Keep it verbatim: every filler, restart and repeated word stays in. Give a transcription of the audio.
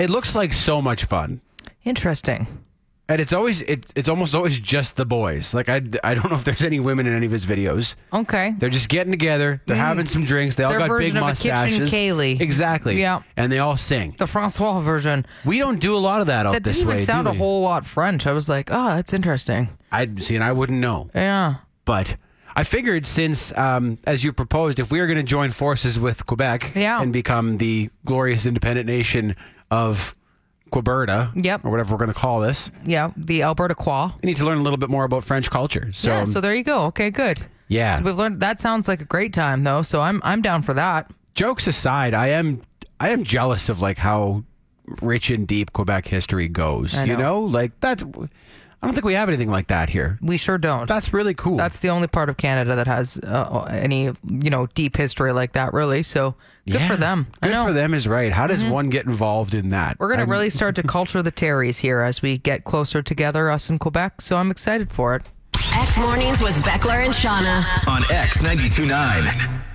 It looks like so much fun. Interesting. And it's always it, it's almost always just the boys. Like I, I don't know if there's any women in any of his videos. Okay. They're just getting together. They're mm. having some drinks. They all Their got version big of mustaches. A kitchen Kaylee. Exactly. Yeah. And they all sing. The Francois version. We don't do a lot of that out that this didn't way. even sound do a we? whole lot French. I was like, oh, that's interesting. I'd see, and I wouldn't know. Yeah. But I figured since, um, as you proposed, if we are going to join forces with Quebec yeah. and become the glorious independent nation of Queberta, yep. or whatever we're going to call this. Yeah, the Alberta Qua. We need to learn a little bit more about French culture. So, yeah, so there you go. Okay, good. Yeah. So we've learned that sounds like a great time though, so I'm I'm down for that. Jokes aside, I am I am jealous of like how rich and deep Quebec history goes. I know. You know, like that's I don't think we have anything like that here. We sure don't. That's really cool. That's the only part of Canada that has uh, any, you know, deep history like that, really. So good yeah. for them. Good I know. for them is right. How does mm-hmm. one get involved in that? We're going I'm... to really start to culture the Terrys here as we get closer together, us in Quebec. So I'm excited for it. X Mornings with Beckler and Shauna on X ninety-two point nine.